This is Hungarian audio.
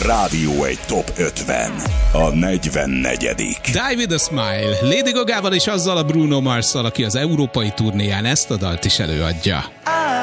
Rádió egy Top 50. A 44. Die With A Smile. Lady Gagával és azzal a Bruno Marsszal, aki az európai turnéján ezt a dalt is előadja.